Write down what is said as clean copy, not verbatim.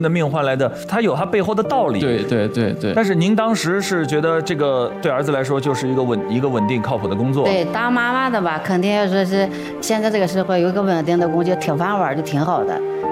的命换来的，它有它背后的道理。 对。 但是您当时是觉得这个对儿子来说就是一个稳定靠谱的工作。 对，当妈妈的吧，肯定要说是现在这个社会有一个稳定的工作，铁饭碗就挺好的。